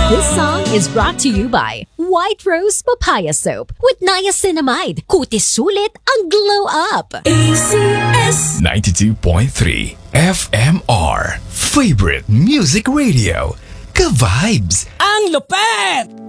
This song is brought to you by White Rose Papaya Soap with niacinamide. Kutis sulit ang glow up. ACS 92.3 FMR Favorite Music Radio. Ka-vibes! ang lupet!